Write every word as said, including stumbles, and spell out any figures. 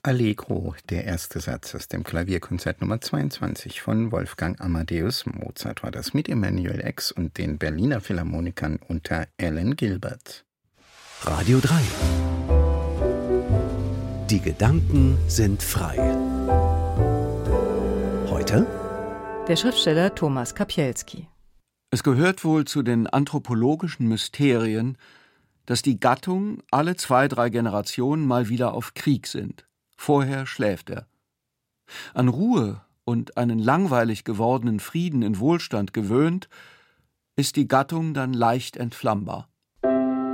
Allegro, der erste Satz aus dem Klavierkonzert Nummer zweiundzwanzig von Wolfgang Amadeus Mozart war das mit Emanuel Ex und den Berliner Philharmonikern unter Alan Gilbert. Radio drei. Die Gedanken sind frei. Heute der Schriftsteller Thomas Kapielski. Es gehört wohl zu den anthropologischen Mysterien, dass die Gattung alle zwei, drei Generationen mal wieder auf Krieg sind. Vorher schläft er. An Ruhe und einen langweilig gewordenen Frieden in Wohlstand gewöhnt, ist die Gattung dann leicht entflammbar.